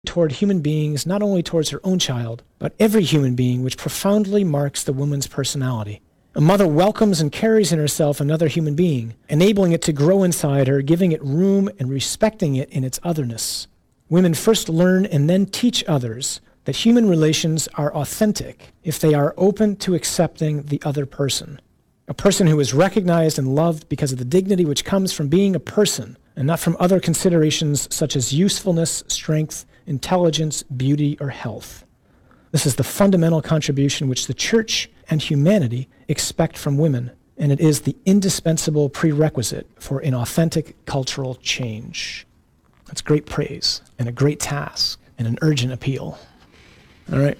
toward human beings, not only towards her own child, but every human being, which profoundly marks the woman's personality. A mother welcomes and carries in herself another human being, enabling it to grow inside her, giving it room and respecting it in its otherness. Women first learn and then teach others that human relations are authentic if they are open to accepting the other person. A person who is recognized and loved because of the dignity which comes from being a person and not from other considerations such as usefulness, strength, intelligence, beauty, or health. This is the fundamental contribution which the church and humanity expect from women, and it is the indispensable prerequisite for an authentic cultural change. That's great praise and a great task and an urgent appeal. All right.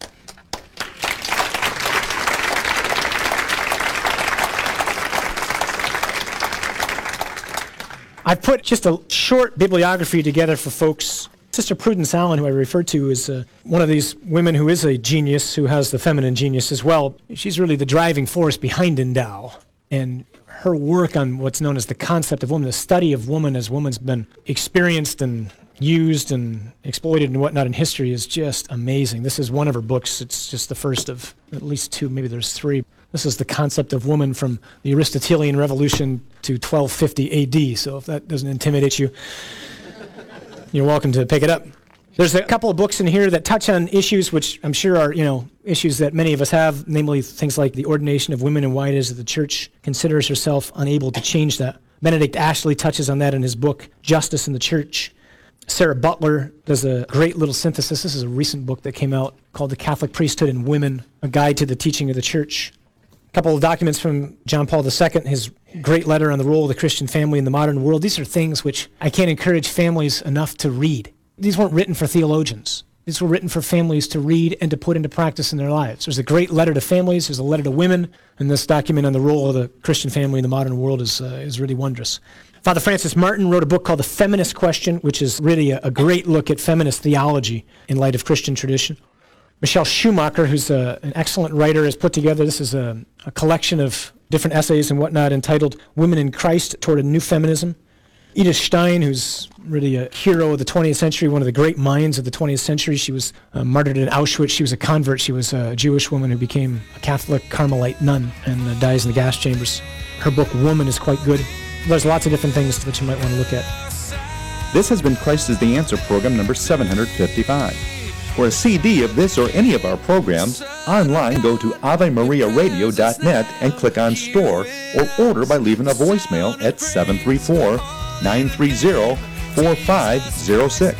I've put just a short bibliography together for folks. Sister Prudence Allen, who I referred to, is one of these women who is a genius, who has the feminine genius as well. She's really the driving force behind Endow. And her work on what's known as the concept of woman, the study of woman as woman's been experienced and used and exploited and whatnot in history, is just amazing. This is one of her books. It's just the first of at least two, maybe there's three. This is the concept of woman from the Aristotelian Revolution to 1250 AD. So if that doesn't intimidate you, you're welcome to pick it up. There's a couple of books in here that touch on issues which I'm sure are, issues that many of us have, namely things like the ordination of women and why it is that the church considers herself unable to change that. Benedict Ashley touches on that in his book, Justice in the Church. Sarah Butler does a great little synthesis. This is a recent book that came out called The Catholic Priesthood and Women, a guide to the teaching of the church. A couple of documents from John Paul II, his great letter on the role of the Christian family in the modern world. These are things which I can't encourage families enough to read. These weren't written for theologians. These were written for families to read and to put into practice in their lives. There's a great letter to families. There's a letter to women. And this document on the role of the Christian family in the modern world is really wondrous. Father Francis Martin wrote a book called The Feminist Question, which is really a great look at feminist theology in light of Christian tradition. Michelle Schumacher, who's an excellent writer, has put together, this is a collection of different essays and whatnot entitled Women in Christ Toward a New Feminism. Edith Stein, who's really a hero of the 20th century, one of the great minds of the 20th century. She was martyred in Auschwitz. She was a convert. She was a Jewish woman who became a Catholic Carmelite nun and dies in the gas chambers. Her book, Woman, is quite good. There's lots of different things that you might want to look at. This has been Christ is the Answer program number 755. For a CD of this or any of our programs, online go to AveMariaRadio.net and click on Store, or order by leaving a voicemail at 734-930-4506.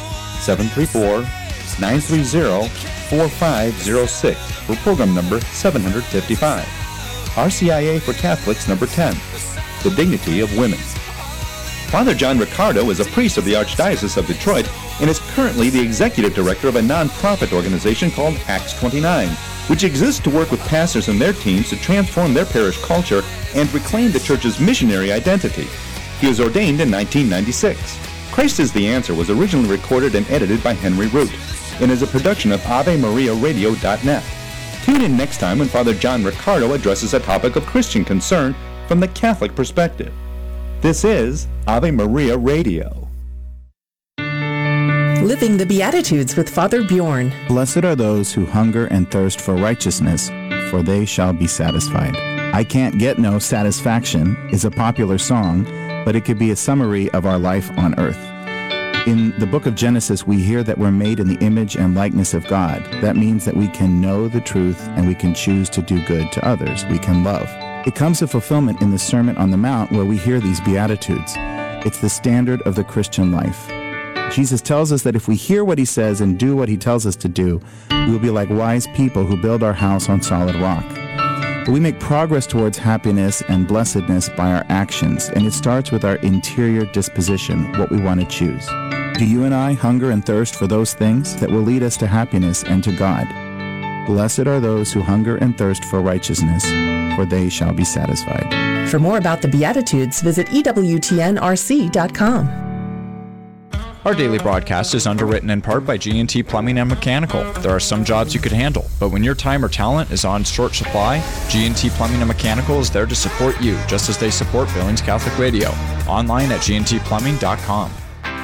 734-930-4506 for program number 755. RCIA for Catholics number 10, The Dignity of Women. Father John Riccardo is a priest of the Archdiocese of Detroit and is currently the executive director of a non-profit organization called Acts 29, which exists to work with pastors and their teams to transform their parish culture and reclaim the church's missionary identity. He was ordained in 1996. Christ is the Answer was originally recorded and edited by Henry Root and is a production of AveMariaRadio.net. Tune in next time when Father John Riccardo addresses a topic of Christian concern from the Catholic perspective. This is Ave Maria Radio. Living the Beatitudes with Father Bjorn. Blessed are those who hunger and thirst for righteousness, for they shall be satisfied. I Can't Get No Satisfaction is a popular song, but it could be a summary of our life on earth. In the book of Genesis, we hear that we're made in the image and likeness of God. That means that we can know the truth and we can choose to do good to others. We can love. It comes to fulfillment in the Sermon on the Mount where we hear these Beatitudes. It's the standard of the Christian life. Jesus tells us that if we hear what he says and do what he tells us to do, we will be like wise people who build our house on solid rock. But we make progress towards happiness and blessedness by our actions, and it starts with our interior disposition, what we want to choose. Do you and I hunger and thirst for those things that will lead us to happiness and to God? Blessed are those who hunger and thirst for righteousness, for they shall be satisfied. For more about the Beatitudes, visit EWTNRC.com. Our daily broadcast is underwritten in part by G&T Plumbing and Mechanical. There are some jobs you could handle, but when your time or talent is on short supply, G&T Plumbing and Mechanical is there to support you, just as they support Billings Catholic Radio. Online at gntplumbing.com.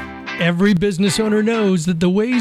Every business owner knows that the ways